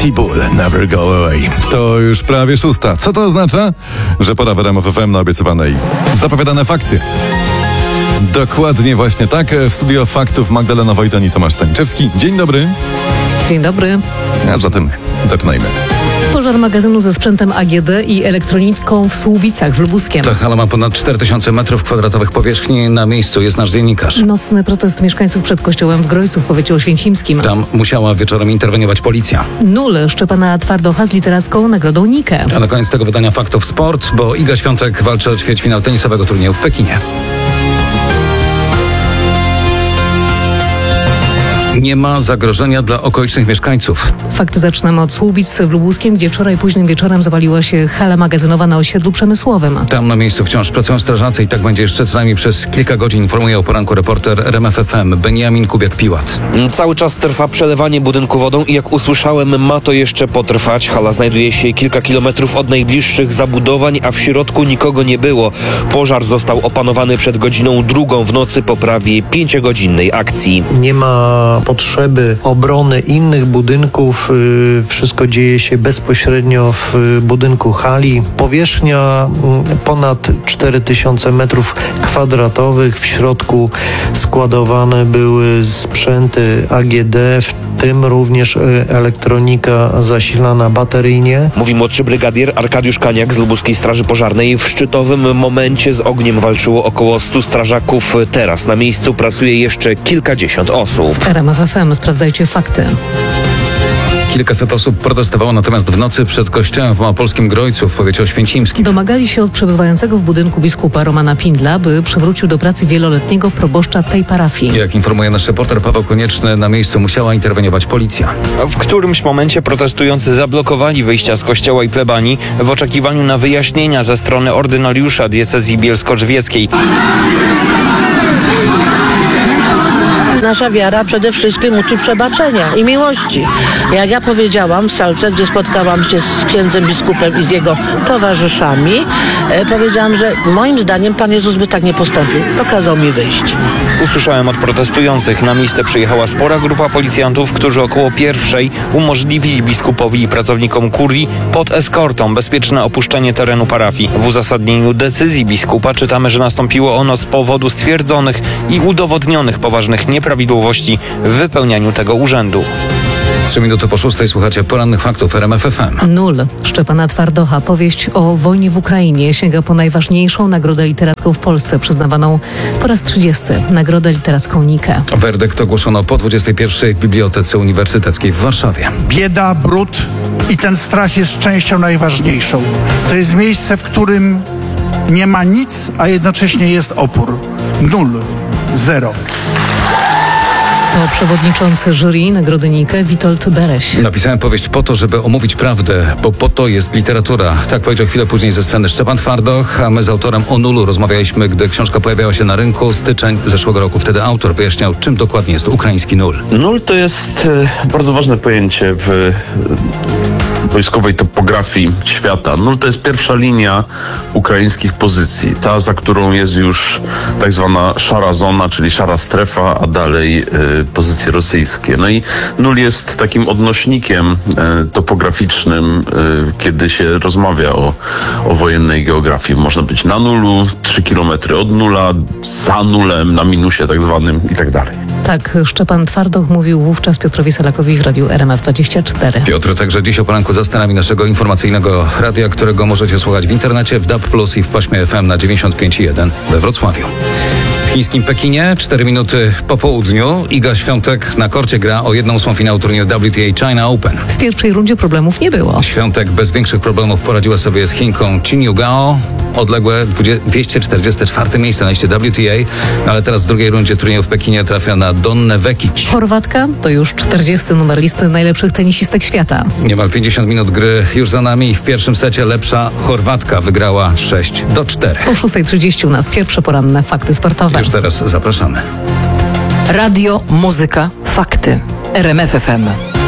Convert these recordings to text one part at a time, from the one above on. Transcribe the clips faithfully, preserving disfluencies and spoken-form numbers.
T-Bull, Never Go Away. To już prawie szósta. Co to oznacza? Że pora w R M F F M na obiecywanej zapowiadane fakty. Dokładnie właśnie tak. W studio faktów Magdalena Wojtan i Tomasz Staniczewski. Dzień dobry. Dzień dobry. A zatem zaczynajmy. Pożar magazynu ze sprzętem A G D i elektroniką w Słubicach w Lubuskiem. Ta hala ma ponad cztery tysiące metrów kwadratowych powierzchni. Na miejscu jest nasz dziennikarz. Nocny protest mieszkańców przed kościołem w Grojcu w powiecie oświęcimskim. Tam musiała wieczorem interweniować policja. Nul Szczepana Twardocha z literacką nagrodą Nike. A na koniec tego wydania faktów sport, bo Iga Świątek walczy o ćwierćfinał tenisowego turnieju w Pekinie. Nie ma zagrożenia dla okolicznych mieszkańców. Fakty zaczynamy od Słubic w Lubuskiem, gdzie wczoraj późnym wieczorem zawaliła się hala magazynowa na osiedlu przemysłowym. Tam na miejscu wciąż pracują strażacy i tak będzie jeszcze co najmniej przez kilka godzin, informuje o poranku reporter R M F F M Beniamin Kubiak-Piłat. Cały czas trwa przelewanie budynku wodą i jak usłyszałem, ma to jeszcze potrwać. Hala znajduje się kilka kilometrów od najbliższych zabudowań, a w środku nikogo nie było. Pożar został opanowany przed godziną drugą w nocy po prawie pięciogodzinnej akcji. Nie ma potrzeby obrony innych budynków. Wszystko dzieje się bezpośrednio w budynku hali. Powierzchnia ponad cztery tysiące metrów kwadratowych. W środku składowane były sprzęty A G D, w tym również elektronika zasilana bateryjnie. Mówi młodszy brygadier Arkadiusz Kaniak z Lubuskiej Straży Pożarnej. W szczytowym momencie z ogniem walczyło około stu strażaków. Teraz na miejscu pracuje jeszcze kilkadziesiąt osób. R M F F M, sprawdzajcie fakty. Kilkaset osób protestowało natomiast w nocy przed kościołem w małopolskim Grojcu w powiecie oświęcimskim. Domagali się od przebywającego w budynku biskupa Romana Pindla, by przywrócił do pracy wieloletniego proboszcza tej parafii. Jak informuje nasz reporter Paweł Konieczny, na miejscu musiała interweniować policja. W którymś momencie protestujący zablokowali wyjścia z kościoła i plebanii w oczekiwaniu na wyjaśnienia ze strony ordynariusza diecezji bielsko-żywieckiej. Nasza wiara przede wszystkim uczy przebaczenia i miłości. Jak ja powiedziałam w salce, gdzie spotkałam się z księdzem biskupem i z jego towarzyszami, e, powiedziałam, że moim zdaniem Pan Jezus by tak nie postąpił. To kazał mi wyjść. Usłyszałem od protestujących. Na miejsce przyjechała spora grupa policjantów, którzy około pierwszej umożliwili biskupowi i pracownikom kurii pod eskortą bezpieczne opuszczenie terenu parafii. W uzasadnieniu decyzji biskupa czytamy, że nastąpiło ono z powodu stwierdzonych i udowodnionych poważnych nieprawidłowości w wypełnianiu tego urzędu. Trzy minuty po szóstej słuchacie porannych faktów R M F F M. Nul Szczepana Twardocha. Powieść o wojnie w Ukrainie sięga po najważniejszą nagrodę literacką w Polsce, przyznawaną po raz trzydziesty. Nagrodę literacką Nike. Werdykt ogłoszono po dwudziestej pierwszej w Bibliotece Uniwersyteckiej w Warszawie. Bieda, brud i ten strach jest częścią najważniejszą. To jest miejsce, w którym nie ma nic, a jednocześnie jest opór. Nul. Zero. To przewodniczący jury Nagrody Nike Witold Bereś. Napisałem powieść po to, żeby omówić prawdę, bo po to jest literatura. Tak powiedział chwilę później ze sceny Szczepan Twardoch, a my z autorem o nulu rozmawialiśmy, gdy książka pojawiała się na rynku, styczeń zeszłego roku. Wtedy autor wyjaśniał, czym dokładnie jest ukraiński nul. Nul to jest e, bardzo ważne pojęcie w e, wojskowej topografii świata. Nul to jest pierwsza linia ukraińskich pozycji. Ta, za którą jest już tak zwana szara zona, czyli szara strefa, a dalej e, pozycje rosyjskie. No i nul jest takim odnośnikiem e, topograficznym, e, kiedy się rozmawia o, o wojennej geografii. Można być na nulu, trzy kilometry od nula, za nulem, na minusie tak zwanym i tak dalej. Tak, Szczepan Twardoch mówił wówczas Piotrowi Salakowi w radiu R M F dwadzieścia cztery. Piotr także dziś o poranku za sterami naszego informacyjnego radia, którego możecie słuchać w internecie, w D A B plus i w paśmie F M na dziewięćdziesiąt pięć i jeden we Wrocławiu. W chińskim Pekinie, cztery minuty po południu, Iga Świątek na korcie gra o jedną ósmą finału turnieju W T A China Open. W pierwszej rundzie problemów nie było. Świątek bez większych problemów poradziła sobie z Chinką Qin Yu Gao, odległe dwieście czterdzieste czwarte miejsce na liście W T A, no ale teraz w drugiej rundzie turnieju w Pekinie trafia na Donnę Vekic. Chorwatka to już czterdziesty numer listy najlepszych tenisistek świata. Niemal pięćdziesiąt minut gry już za nami i w pierwszym secie lepsza Chorwatka wygrała sześć do czterech. Po szóstej trzydzieści u nas pierwsze poranne fakty sportowe. Już teraz zapraszamy. Radio, muzyka, fakty. R M F F M.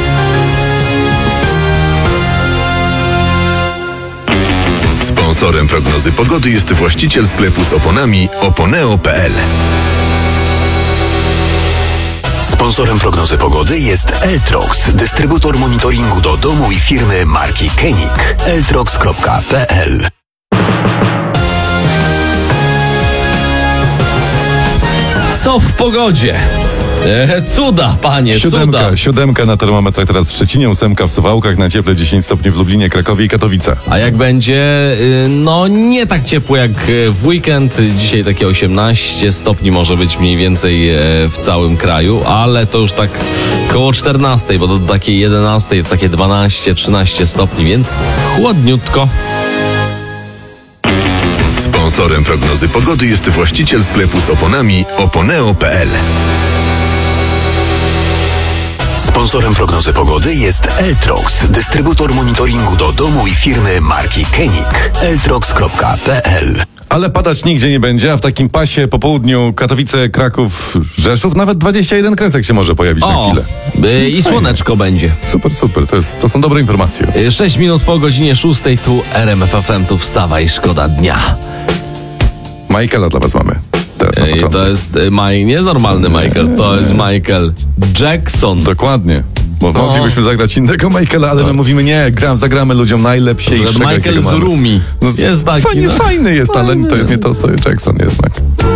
Sponsorem prognozy pogody jest właściciel sklepu z oponami oponeo kropka p l. Sponsorem prognozy pogody jest Eltrox, dystrybutor monitoringu do domu i firmy marki Koenig. eltrox kropka p l. Co w pogodzie? E, cuda, panie, Siódemka, cuda. siódemka na termometrach teraz w Szczecinie, ósemka w Suwałkach, na cieple dziesięć stopni w Lublinie, Krakowie i Katowicach. A jak będzie, y, no nie tak ciepło jak y, w weekend, dzisiaj takie osiemnaście stopni może być mniej więcej e, w całym kraju, ale to już tak koło czternastej, bo do takiej jedenastej takie dwanaście trzynaście stopni, więc chłodniutko. Sponsorem prognozy pogody jest właściciel sklepu z oponami oponeo kropka p l. Sponsorem prognozy pogody jest Eltrox, dystrybutor monitoringu do domu i firmy marki Koenig. eltrox kropka p l. Ale padać nigdzie nie będzie, a w takim pasie po południu Katowice, Kraków, Rzeszów nawet dwadzieścia jeden kresek się może pojawić na O, chwilę. y, i słoneczko będzie. Super, super, to, jest, to są dobre informacje. Y, sześć minut po godzinie szóstej, tu R M F F M, tu wstawa i szkoda dnia. Michaela dla was mamy. Teraz na Ej, początek. to jest y, Maj, nie normalny Michael, to jest Michael Jackson. Dokładnie. Bo No. moglibyśmy zagrać innego Michaela, ale my mówimy nie, gram, zagramy ludziom najlepsiejszego. Michael jakiego z mamy. Rumi. No, Jest taki, fajnie, no. fajny jest, ale to jest nie to, co Jackson jednak.